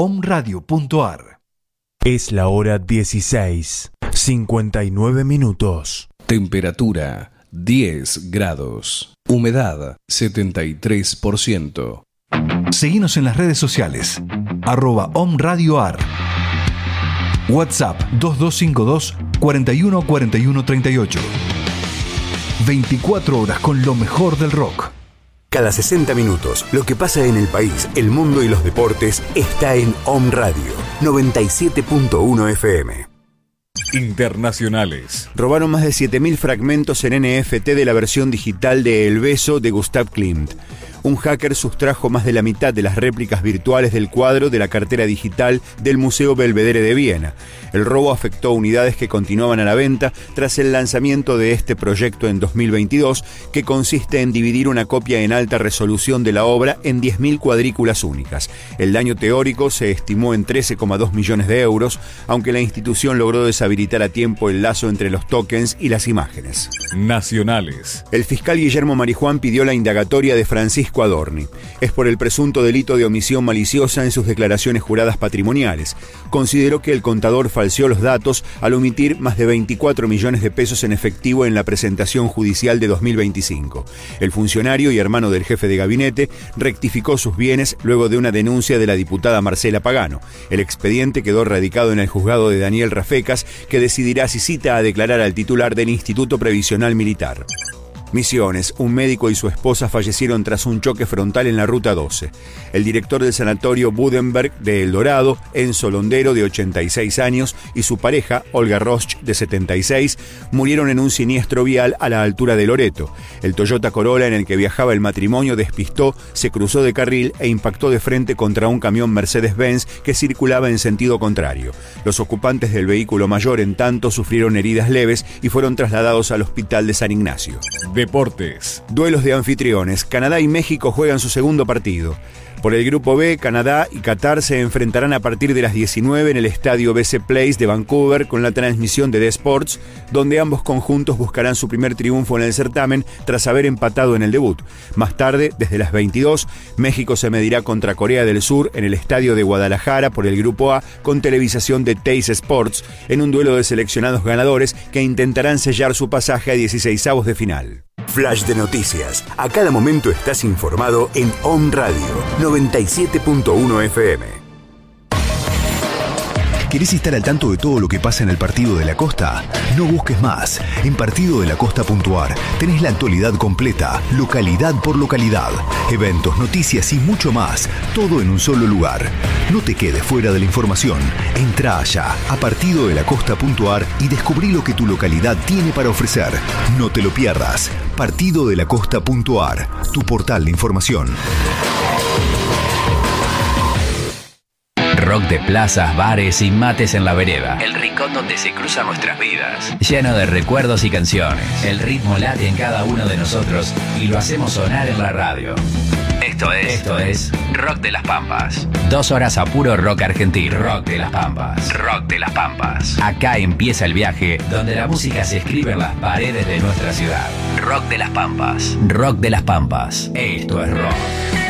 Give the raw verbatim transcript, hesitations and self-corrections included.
om radio punto a r. Es la hora dieciséis, cincuenta y nueve minutos. Temperatura diez grados. Humedad setenta y tres por ciento. Seguinos en las redes sociales. Arroba Om Radio A R. WhatsApp dos dos cinco dos, cuarenta y uno, cuarenta y uno, treinta y ocho. veinticuatro horas con lo mejor del rock. Cada sesenta minutos, lo que pasa en el país, el mundo y los deportes está en Om Radio noventa y siete punto uno F M. Internacionales. Robaron más de siete mil fragmentos en N F T de la versión digital de El Beso de Gustav Klimt. Un hacker sustrajo más de la mitad de las réplicas virtuales del cuadro de la cartera digital del Museo Belvedere de Viena. El robo afectó unidades que continuaban a la venta tras el lanzamiento de este proyecto en dos mil veintidós, que consiste en dividir una copia en alta resolución de la obra en diez mil cuadrículas únicas. El daño teórico se estimó en trece coma dos millones de euros, aunque la institución logró deshabilitar a tiempo el lazo entre los tokens y las imágenes. Nacionales. El fiscal Guillermo Marijuán pidió la indagatoria de Francisco Adorni. Es por el presunto delito de omisión maliciosa en sus declaraciones juradas patrimoniales. Consideró que el contador falseó los datos al omitir más de veinticuatro millones de pesos en efectivo en la presentación judicial de dos mil veinticinco. El funcionario y hermano del jefe de gabinete rectificó sus bienes luego de una denuncia de la diputada Marcela Pagano. El expediente quedó radicado en el juzgado de Daniel Rafecas, que decidirá si cita a declarar al titular del Instituto Previsional Militar. Misiones, un médico y su esposa fallecieron tras un choque frontal en la Ruta doce. El director del sanatorio Budenberg de El Dorado, Enzo Londero, de ochenta y seis años, y su pareja, Olga Rosch, de setenta y seis, murieron en un siniestro vial a la altura de Loreto. El Toyota Corolla en el que viajaba el matrimonio despistó, se cruzó de carril e impactó de frente contra un camión Mercedes-Benz que circulaba en sentido contrario. Los ocupantes del vehículo mayor, en tanto, sufrieron heridas leves y fueron trasladados al hospital de San Ignacio. Deportes. Duelos de anfitriones. Canadá y México juegan su segundo partido. Por el grupo B, Canadá y Qatar se enfrentarán a partir de las diecinueve en el estadio B C Place de Vancouver con la transmisión de D Sports, donde ambos conjuntos buscarán su primer triunfo en el certamen tras haber empatado en el debut. Más tarde, desde las veintidós, México se medirá contra Corea del Sur en el estadio de Guadalajara por el grupo A con televisación de Teis Sports en un duelo de seleccionados ganadores que intentarán sellar su pasaje a dieciseisavos de final. Flash de noticias. A cada momento estás informado en Om Radio noventa y siete punto uno F M. ¿Querés estar al tanto de todo lo que pasa en el Partido de la Costa? No busques más. En partido de la costa punto a r tenés la actualidad completa, localidad por localidad, eventos, noticias y mucho más, todo en un solo lugar. No te quedes fuera de la información. Entrá allá a partido de la costa punto a r y descubrí lo que tu localidad tiene para ofrecer. No te lo pierdas. partido de la costa punto a r, tu portal de información. Rock de plazas, bares y mates en la vereda. El rincón donde se cruzan nuestras vidas. Lleno de recuerdos y canciones. El ritmo late en cada uno de nosotros y lo hacemos sonar en la radio. Esto es, Esto es Rock de las Pampas. Dos horas a puro rock argentino. Rock de las Pampas. Rock de las Pampas. Acá empieza el viaje donde la música se escribe en las paredes de nuestra ciudad. Rock de las Pampas. Rock de las Pampas. Esto es rock.